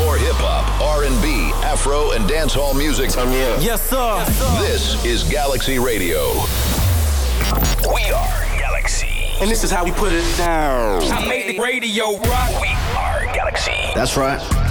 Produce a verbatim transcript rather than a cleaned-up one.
More hip-hop, R and B, Afro, and dancehall music. Turn me up. Yes, sir. Yes, sir. This is Galaxy Radio. We are Galaxy. And this is how we put it down. I made the radio rock. We are Galaxy. That's right.